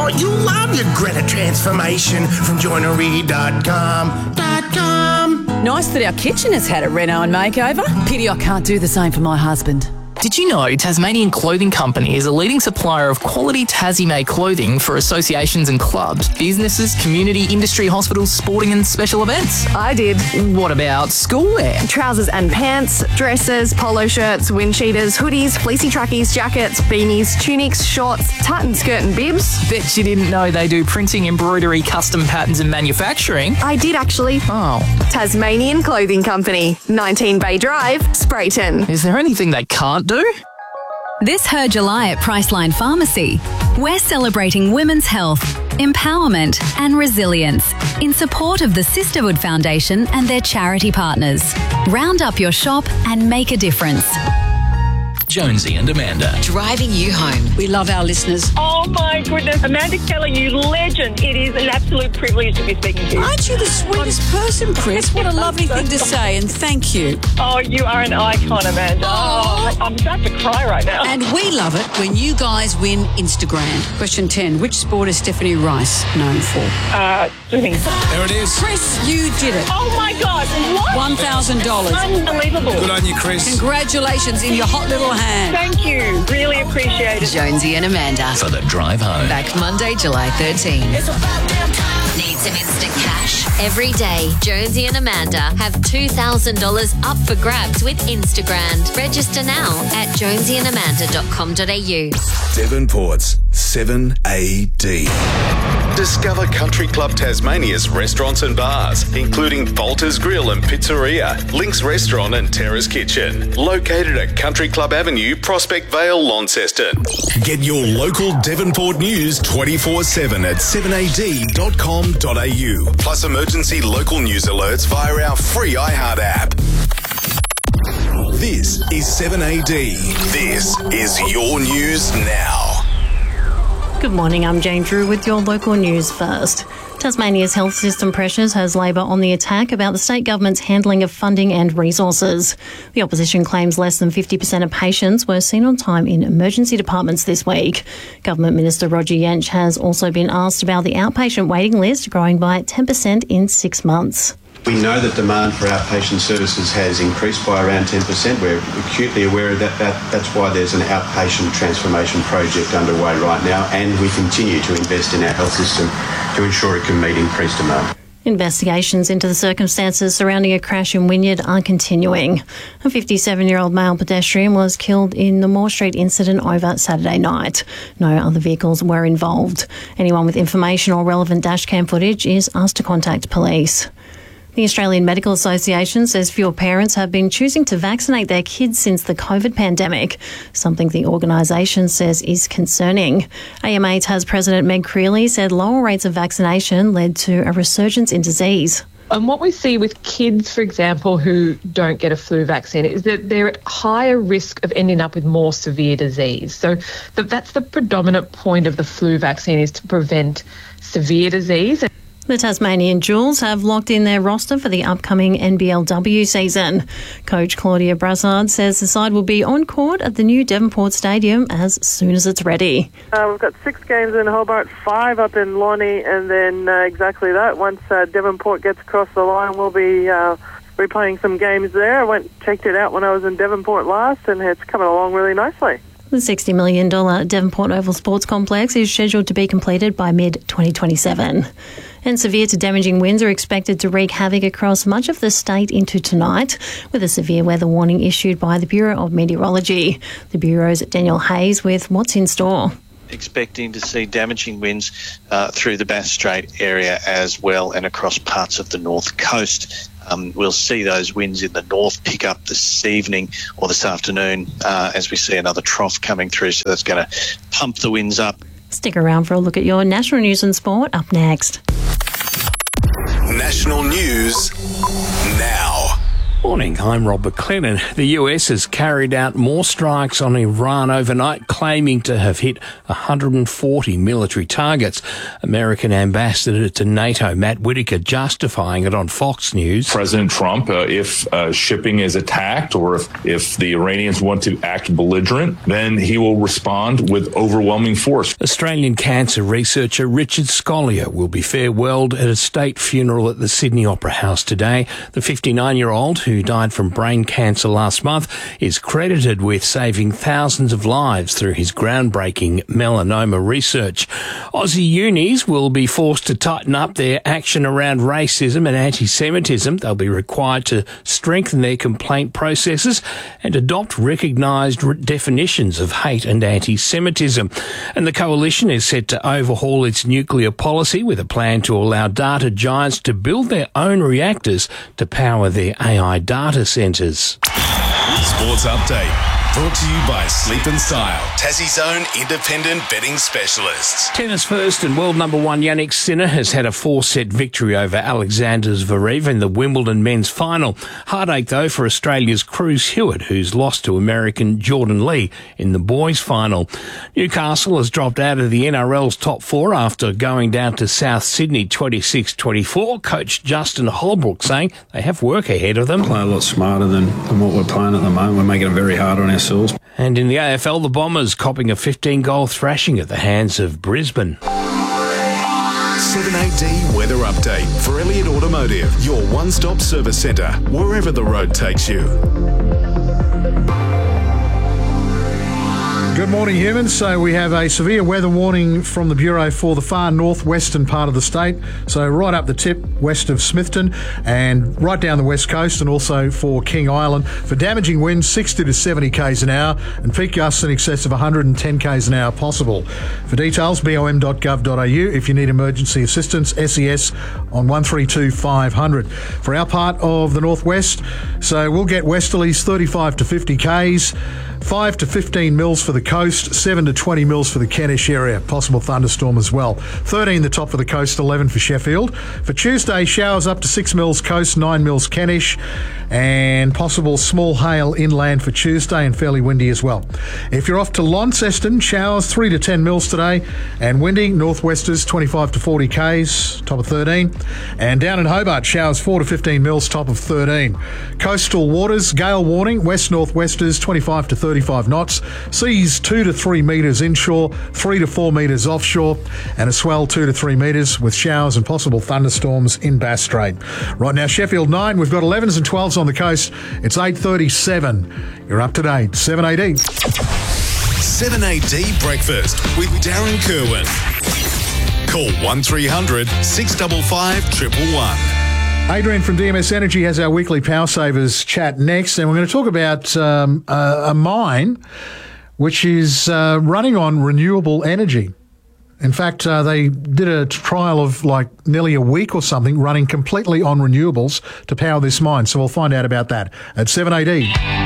Oh, you love your Greta transformation from joinery.com. Nice that our kitchen has had a reno and makeover. Pity I can't do the same for my husband. Did you know Tasmanian Clothing Company is a leading supplier of quality Tassie-made clothing for associations and clubs, businesses, community, industry, hospitals, sporting and special events? I did. What about schoolwear? Trousers and pants, dresses, polo shirts, wind cheaters, hoodies, fleecy trackies, jackets, beanies, tunics, shorts, tartan skirt and bibs. Bet you didn't know they do printing, embroidery, custom patterns and manufacturing. I did actually. Oh. Tasmanian Clothing Company, 19 Bay Drive, Sprayton. Is there anything they can't do? This Her July at Priceline Pharmacy. We're celebrating women's health, empowerment and resilience in support of the Sisterhood Foundation and their charity partners. Round up your shop and make a difference. Jonesy and Amanda. Driving you home. We love our listeners. Oh my goodness. Amanda Keller, you legend. It is an absolute privilege to be speaking to you. Aren't you the sweetest person, Chris? What a lovely thing to say, and thank you. Oh, you are an icon, Amanda. Oh, I'm about to cry right now. And we love it when you guys win Instagram. Question 10. Which sport is Stephanie Rice known for? Swimming. There it is. Chris, you did it. Oh my God. What? $1,000. Unbelievable. Good on you, Chris. Congratulations in your hot little hand. Thank you. Really appreciate it. Jonesy and Amanda. For the drive home. Back Monday, July 13. Need some instant cash? Every day, Jonesy and Amanda have $2,000 up for grabs with Instagram. Register now at jonesyandamanda.com.au. Devonport's 7AD. Discover Country Club Tasmania's restaurants and bars, including Bolter's Grill and Pizzeria, Link's Restaurant and Terrace Kitchen, located at Country Club Avenue, Prospect Vale, Launceston. Get your local Devonport news 24/7 at 7ad.com.au, plus emergency local news alerts via our free iHeart app. This is 7AD. This is your news now. Good morning, I'm Jane Drew with your local news first. Tasmania's health system pressures has Labor on the attack about the state government's handling of funding and resources. The opposition claims less than 50% of patients were seen on time in emergency departments this week. Government Minister Roger Yench has also been asked about the outpatient waiting list growing by 10% in 6 months. We know that demand for outpatient services has increased by around 10%. We're acutely aware of that. That's why there's an outpatient transformation project underway right now, and we continue to invest in our health system to ensure it can meet increased demand. Investigations into the circumstances surrounding a crash in Wynyard are continuing. A 57-year-old male pedestrian was killed in the Moore Street incident over Saturday night. No other vehicles were involved. Anyone with information or relevant dashcam footage is asked to contact police. The Australian Medical Association says fewer parents have been choosing to vaccinate their kids since the COVID pandemic, something the organisation says is concerning. AMA TAS President Meg Creeley said lower rates of vaccination led to a resurgence in disease. And what we see with kids, for example, who don't get a flu vaccine is that they're at higher risk of ending up with more severe disease. So that's the predominant point of the flu vaccine, is to prevent severe disease. The Tasmanian Jewels have locked in their roster for the upcoming NBLW season. Coach Claudia Brassard says the side will be on court at the new Devonport Stadium as soon as it's ready. We've got 6 games in Hobart, 5 up in Lonnie, and then exactly that. Once Devonport gets across the line, we'll be replaying some games there. I checked it out when I was in Devonport last, and it's coming along really nicely. The $60 million Devonport Oval Sports Complex is scheduled to be completed by mid-2027. And severe to damaging winds are expected to wreak havoc across much of the state into tonight, with a severe weather warning issued by the Bureau of Meteorology. The Bureau's Daniel Hayes with what's in store. Expecting to see damaging winds through the Bass Strait area as well, and across parts of the north coast. We'll see those winds in the north pick up this evening or this afternoon as we see another trough coming through, so that's going to pump the winds up. Stick around for a look at your national news and sport up next. National news now. Morning, I'm Rob McLennan. The US has carried out more strikes on Iran overnight, claiming to have hit 140 military targets. American ambassador to NATO, Matt Whitaker, justifying it on Fox News. President Trump, if shipping is attacked or if the Iranians want to act belligerent, then he will respond with overwhelming force. Australian cancer researcher Richard Scolyer will be farewelled at a state funeral at the Sydney Opera House today. The 59-year-old, who died from brain cancer last month, is credited with saving thousands of lives through his groundbreaking melanoma research. Aussie unis will be forced to tighten up their action around racism and anti-Semitism. They'll be required to strengthen their complaint processes and adopt recognised definitions of hate and anti-Semitism. And the coalition is set to overhaul its nuclear policy with a plan to allow data giants to build their own reactors to power their AI data centres. Sports Update. Brought to you by Sleep and Style, Tassie's own independent betting specialists. Tennis first, and world number one Jannik Sinner has had a 4-set victory over Alexander Zverev in the Wimbledon men's final. Heartache, though, for Australia's Cruz Hewitt, who's lost to American Jordan Lee in the boys' final. Newcastle has dropped out of the NRL's top 4 after going down to South Sydney 26-24. Coach Justin Holbrook saying they have work ahead of them. Play a lot smarter than what we're playing at the moment. We're making it very hard on ourselves. And in the AFL, the Bombers copping a 15-goal thrashing at the hands of Brisbane. 7AD Weather Update for Elliott Automotive, your one-stop service centre, wherever the road takes you. Good morning, humans. So we have a severe weather warning from the Bureau for the far northwestern part of the state. So right up the tip west of Smithton and right down the west coast, and also for King Island for damaging winds 60 to 70 k's an hour and peak gusts in excess of 110 k's an hour possible. For details, bom.gov.au. If you need emergency assistance, SES on 132 500. For our part of the northwest, so we'll get westerlies 35 to 50 k's. 5 to 15 mils for the coast, 7 to 20 mils for the Kentish area. Possible thunderstorm as well. 13 the top of the coast, 11 for Sheffield. For Tuesday, showers up to 6 mils coast, 9 mils Kentish, and possible small hail inland for Tuesday and fairly windy as well. If you're off to Launceston, showers 3 to 10 mils today and windy, northwesters 25 to 40 k's, top of 13. And down in Hobart, showers 4 to 15 mils, top of 13. Coastal waters, gale warning, west-northwesters 25 to 35 knots. Seas 2 to 3 metres inshore, 3 to 4 metres offshore, and a swell 2 to 3 metres with showers and possible thunderstorms in Bass Strait. Right now, Sheffield 9, we've got 11s and 12s on the coast. It's 8:37. You're up to date. 7AD. 7AD Breakfast with Darren Kerwin. Call 1300 655 111. Adrian from DMS Energy has our weekly Power Savers chat next, and we're going to talk about a mine which is running on renewable energy. In fact, they did a trial of like nearly a week or something running completely on renewables to power this mine. So we'll find out about that at 7AD.